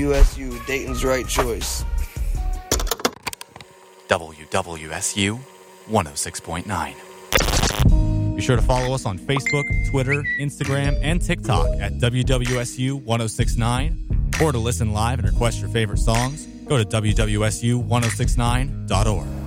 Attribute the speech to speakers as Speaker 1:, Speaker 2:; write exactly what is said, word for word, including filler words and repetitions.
Speaker 1: W S U, Dayton's right choice.
Speaker 2: W W S U one oh six point nine. Be sure to follow us on Facebook, Twitter, Instagram, and TikTok at W W S U one oh six point nine. Or to listen live and request your favorite songs, go to W W S U ten sixty-nine dot org.